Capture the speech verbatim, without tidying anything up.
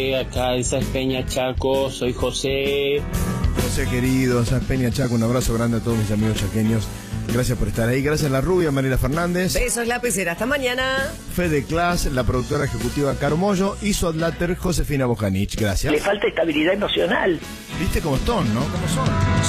Acá en Sáenz Peña, Chaco, soy José. José querido, Sáenz Peña, Chaco, un abrazo grande a todos mis amigos chaqueños. Gracias por estar ahí. Gracias a la rubia Mariela Fernández. Besos, la pecera. Hasta mañana. Fede Class, la productora ejecutiva Caro Mollo y su adláter Josefina Bojanich. Gracias. Le falta estabilidad emocional. ¿Viste cómo son, no? ¿Cómo son?